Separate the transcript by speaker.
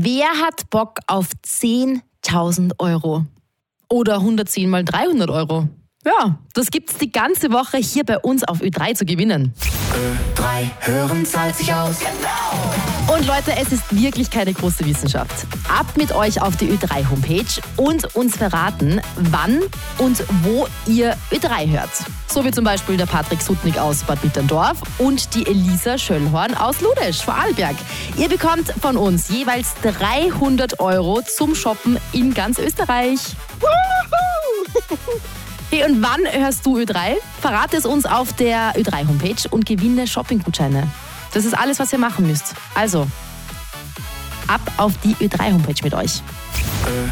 Speaker 1: Wer hat Bock auf 10.000 Euro? Oder 110 mal 300 Euro? Ja, das gibt's die ganze Woche hier bei uns auf Ö3 zu gewinnen.
Speaker 2: Ö3 hören zahlt sich aus.
Speaker 1: Und Leute, es ist wirklich keine große Wissenschaft. Ab mit euch auf die Ö3 Homepage und uns verraten, wann und wo ihr Ö3 hört. So wie zum Beispiel der Patrick Sutnik aus Bad Mitterndorf und die Elisa Schöllhorn aus Ludesch, Vorarlberg. Ihr bekommt von uns jeweils 300 Euro zum Shoppen in ganz Österreich. Hey, und wann hörst du Ö3? Verrate es uns auf der Ö3 Homepage und gewinne Shoppinggutscheine. Das ist alles, was ihr machen müsst. Also, ab auf die Ö3 Homepage mit euch.